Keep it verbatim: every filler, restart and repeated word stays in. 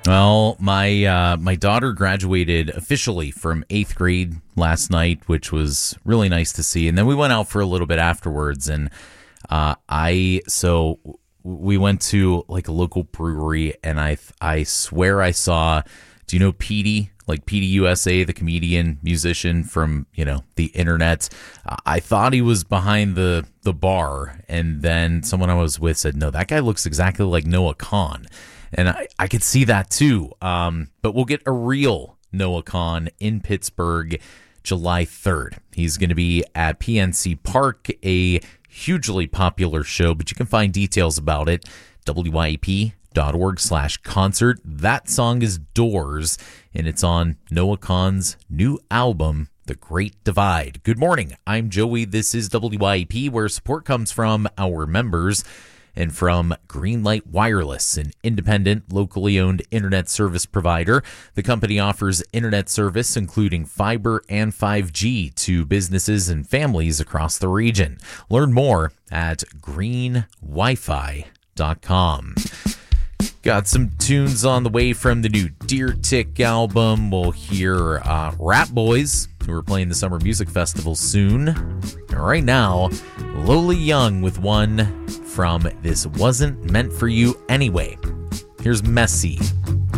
Well, my uh, my daughter graduated officially from eighth grade last night, which was really nice to see. And then we went out for a little bit afterwards, and uh, I so we went to like a local brewery, and I I swear I saw. Do you know Petey? Like Petey U S A, the comedian, musician from, you know, the internet. Uh, I thought he was behind the, the bar, and then someone I was with said, no, that guy looks exactly like Noah Kahan. And I, I could see that too. Um, but we'll get a real Noah Kahan in Pittsburgh July third. He's going to be at P N C Park, a hugely popular show, but you can find details about it, W Y E P dot org slash concert. That song is Doors, and it's on Noah Kahan's new album, The Great Divide. Good morning. I'm Joey. This is W Y E P, where support comes from our members and from Greenlight Wireless, an independent, locally owned internet service provider. The company offers internet service, including fiber and five G, to businesses and families across the region. Learn more at green wi fi dot com. Got some tunes on the way from the new Deer Tick album. We'll hear uh, Rat Boys, who are playing the Summer Music Festival soon. And right now, Lowly Young with one from This Wasn't Meant for You Anyway. Here's Messy.